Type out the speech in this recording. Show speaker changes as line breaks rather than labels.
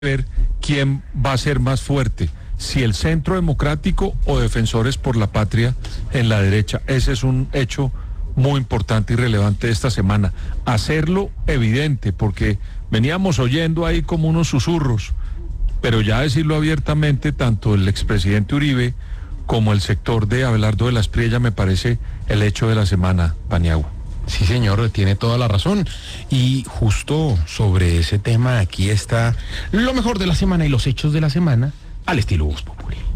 ver quién va a ser más fuerte, si el Centro Democrático o Defensores por la Patria en la derecha. Ese es un hecho muy importante y relevante de esta semana. Hacerlo evidente, porque veníamos oyendo ahí como unos susurros, pero ya decirlo abiertamente, tanto el expresidente Uribe como el sector de Abelardo de la Espriella me parece el hecho de la semana, Paniagua.
Sí, señor, tiene toda la razón. Y justo sobre ese tema, aquí está lo mejor de la semana y los hechos de la semana al estilo Voz Populi.